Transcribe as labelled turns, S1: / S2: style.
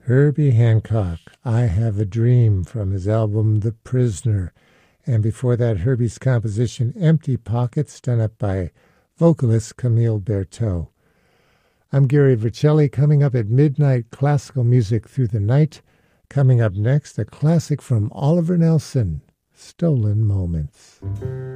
S1: Herbie Hancock, I Have a Dream, from his album The Prisoner. And before that, Herbie's composition Empty Pockets, done up by vocalist Camille Berthaud. I'm Gary Vercelli. Coming up at midnight, classical music through the night. Coming up next, a classic from Oliver Nelson, Stolen Moments.